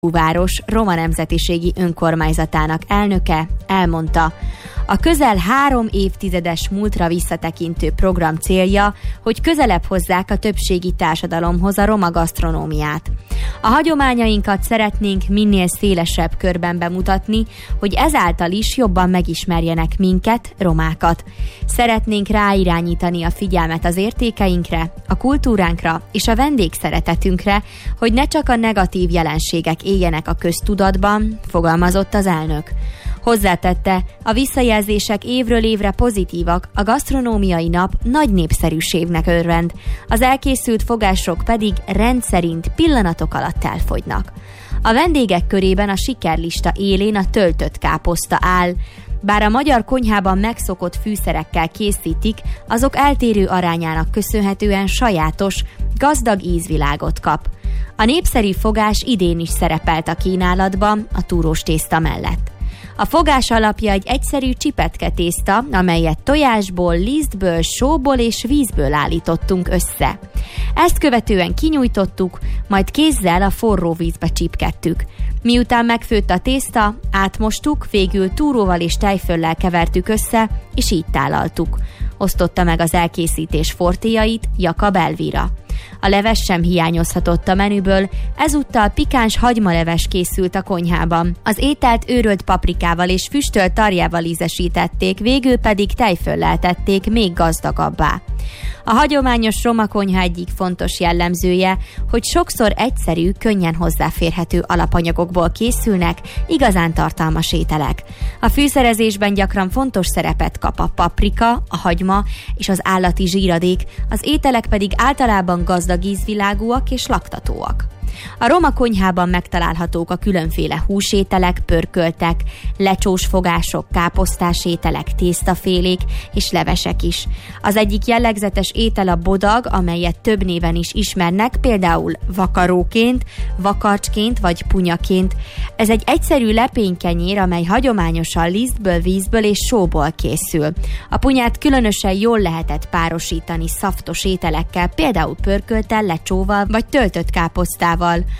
város roma nemzetiségi önkormányzatának elnöke elmondta, a közel 3 évtizedes múltra visszatekintő program célja, hogy közelebb hozzák a többségi társadalomhoz a roma gasztronómiát. A hagyományainkat szeretnénk minél szélesebb körben bemutatni, hogy ezáltal is jobban megismerjenek minket, romákat. Szeretnénk ráirányítani a figyelmet az értékeinkre, a kultúránkra és a vendégszeretetünkre, hogy ne csak a negatív jelenségek éljenek a köztudatban, fogalmazott az elnök. Hozzátette, a visszajelzések évről évre pozitívak, a gasztronómiai nap nagy népszerűségnek örvend, az elkészült fogások pedig rendszerint pillanatok alatt elfogynak. A vendégek körében a sikerlista élén a töltött káposzta áll. Bár a magyar konyhában megszokott fűszerekkel készítik, azok eltérő arányának köszönhetően sajátos, gazdag ízvilágot kap. A népszerű fogás idén is szerepelt a kínálatban a túrós tészta mellett. A fogás alapja egy egyszerű csipetke tészta, amelyet tojásból, lisztből, sóból és vízből állítottunk össze. Ezt követően kinyújtottuk, majd kézzel a forró vízbe csípkedtük. Miután megfőtt a tészta, átmostuk, végül túróval és tejföllel kevertük össze, és így tálaltuk. Osztotta meg az elkészítés fortéjait Jakab Elvira. A leves sem hiányozhatott a menüből, ezúttal pikáns hagymaleves készült a konyhában. Az ételt őrölt paprikával és füstölt tarjával ízesítették, végül pedig tejföllel tették még gazdagabbá. A hagyományos roma konyha egyik fontos jellemzője, hogy sokszor egyszerű, könnyen hozzáférhető alapanyagokból készülnek igazán tartalmas ételek. A fűszerezésben gyakran fontos szerepet kap a paprika, a hagyma és az állati zsíradék, az ételek pedig általában gazdag ízvilágúak és laktatóak. A roma konyhában megtalálhatók a különféle húsételek, pörköltek, lecsós fogások, káposztás ételek, tésztafélék és levesek is. Az egyik jellegzetes étel a bodag, amelyet több néven is ismernek, például vakaróként, vakarcsként vagy punyaként. Ez egy egyszerű lepénykenyér, amely hagyományosan lisztből, vízből és sóból készül. A punyát különösen jól lehetett párosítani szaftos ételekkel, például pörkölttel, lecsóval vagy töltött káposztával.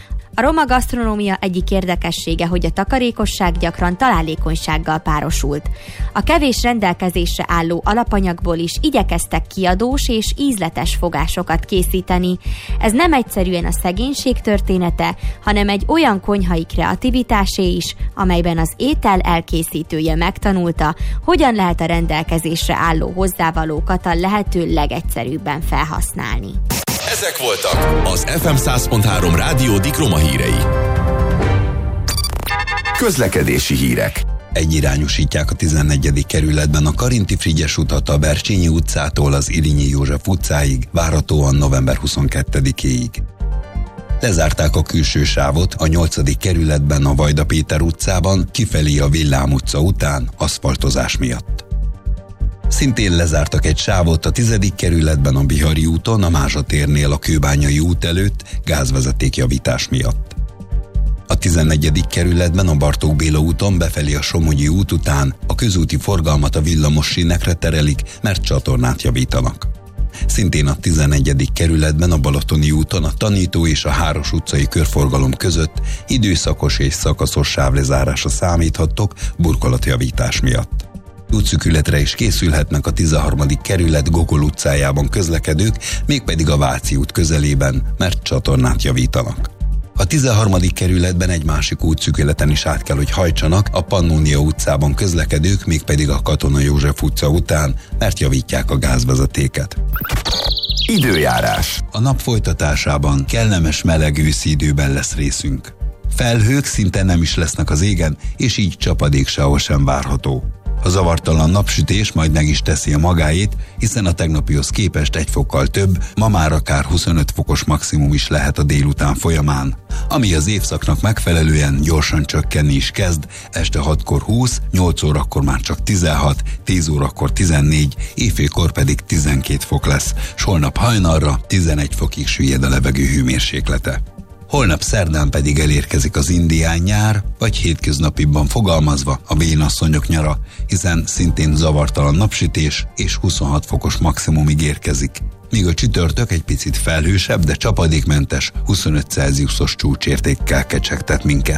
A roma gasztronómia egyik érdekessége, hogy a takarékosság gyakran találékonysággal párosult. A kevés rendelkezésre álló alapanyagból is igyekeztek kiadós és ízletes fogásokat készíteni. Ez nem egyszerűen a szegénység története, hanem egy olyan konyhai kreativitásé is, amelyben az étel elkészítője megtanulta, hogyan lehet a rendelkezésre álló hozzávalókat a lehető legegyszerűbben felhasználni. Ezek voltak az FM 100.3 Rádió Dikroma hírei. Közlekedési hírek. Egyirányosítják a 14. kerületben a Karinti-Frigyes utat a Bercsényi utcától az Ilényi József utcáig, várhatóan november 22-éig. Lezárták a külső sávot a 8. kerületben a Vajda Péter utcában, kifelé a Villám utca után aszfaltozás miatt. Szintén lezártak egy sávot a 10. kerületben a Bihari úton, a Mázsa térnél a Kőbányai út előtt gázvezetékjavítás miatt. A 14. kerületben a Bartók Béla úton befelé a Somogyi út után a közúti forgalmat a villamos sínekre terelik, mert csatornát javítanak. Szintén a 11. kerületben a Balatoni úton a Tanító és a Háros utcai körforgalom között időszakos és szakaszos sávlezárásra számíthattok burkolatjavítás miatt. Útszűkületre is készülhetnek a 13. kerület Gogol utcájában közlekedők, mégpedig a Váci út közelében, mert csatornát javítanak. A 13. kerületben egy másik útszűkületen is át kell, hogy hajtsanak, a Pannónia utcában közlekedők, mégpedig a Katona József utca után, mert javítják a gázvezetéket. Időjárás. A nap folytatásában kellemes meleg őszi időben lesz részünk. Felhők szinte nem is lesznek az égen, és így csapadék sehol sem várható. A zavartalan napsütés majd meg is teszi a magáét, hiszen a tegnapihoz képest 1 fokkal több, ma már akár 25 fokos maximum is lehet a délután folyamán, ami az évszaknak megfelelően gyorsan csökkenni is kezd, este 6-kor 20, 8 órakor már csak 16, 10 órakor 14, éjfélkor pedig 12 fok lesz, s holnap hajnalra 11 fokig süllyed a levegő hőmérséklete. Holnap szerdán pedig elérkezik az indián nyár, vagy hétköznapiban fogalmazva a vénasszonyok nyara, hiszen szintén zavartalan napsütés és 26 fokos maximumig érkezik. Míg a csütörtök egy picit felhősebb, de csapadékmentes 25 Celsiusos csúcsértékkel kecsegtet minket.